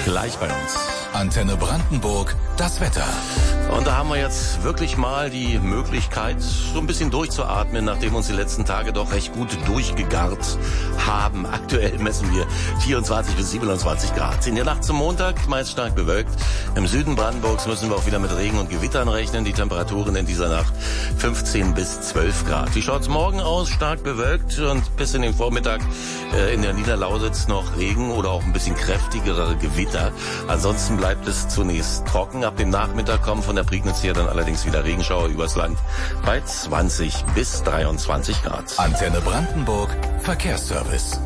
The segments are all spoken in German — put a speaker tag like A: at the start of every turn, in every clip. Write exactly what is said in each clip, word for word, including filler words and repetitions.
A: gleich bei uns.
B: Antenne Brandenburg, das Wetter.
A: Und da haben wir jetzt wirklich mal die Möglichkeit, so ein bisschen durchzuatmen, nachdem uns die letzten Tage doch recht gut durchgegarrt haben. Aktuell messen wir vierundzwanzig bis siebenundzwanzig Grad. In der Nacht zum Montag meist stark bewölkt. Im Süden Brandenburgs müssen wir auch wieder mit Regen und Gewittern rechnen. Die Temperaturen in dieser Nacht fünfzehn bis zwölf Grad. Wie schaut's morgen aus? Stark bewölkt und bis in den Vormittag äh, in der Niederlausitz noch Regen oder auch ein bisschen kräftigere Gewitter. Ansonsten bleibt es zunächst trocken. Ab dem Nachmittag kommen von der Prignitz hier dann allerdings wieder Regenschauer übers Land bei zwanzig bis dreiundzwanzig Grad.
B: Antenne Brandenburg, Verkehrsservice.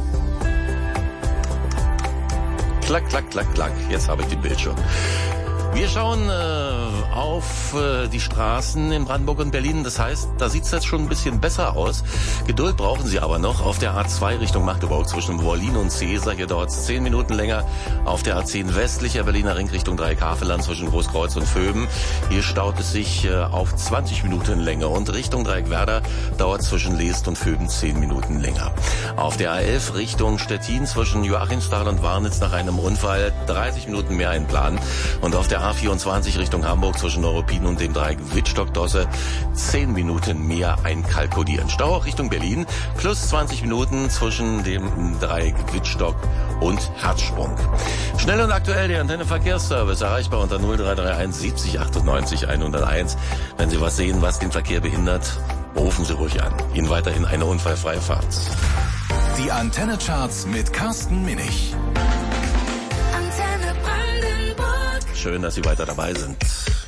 A: Klack, klack, klack, klack. Jetzt habe ich den Bildschirm. Wir schauen äh, auf äh, die Straßen in Brandenburg und Berlin. Das heißt, da sieht es jetzt schon ein bisschen besser aus. Geduld brauchen Sie aber noch auf der A zwei Richtung Magdeburg zwischen Wollin und Cäsar. Hier dauert es zehn Minuten länger. Auf der A zehn westlicher Berliner Ring Richtung Dreieck-Havelland zwischen Großkreuz und Vöben. Hier staut es sich äh, auf zwanzig Minuten länger. Und Richtung Dreieck-Werder dauert zwischen Leest und Vöben zehn Minuten länger. Auf der A elf Richtung Stettin zwischen Joachimsthal und Warnitz nach einem Unfall dreißig Minuten mehr einplanen. Und auf der A vierundzwanzig Richtung Hamburg zwischen Neuruppin und dem Dreieck Wittstock-Dosse zehn Minuten mehr einkalkulieren. Stau auch Richtung Berlin plus zwanzig Minuten zwischen dem Dreieck Wittstock und Herzsprung. Schnell und aktuell der Antenne Verkehrsservice erreichbar unter null drei drei eins siebzig achtundneunzig hunderteins. Wenn Sie was sehen, was den Verkehr behindert, rufen Sie ruhig an. Ihnen weiterhin eine unfallfreie Fahrt.
B: Die Antenne Charts mit Carsten Minich.
A: Schön, dass Sie weiter dabei sind.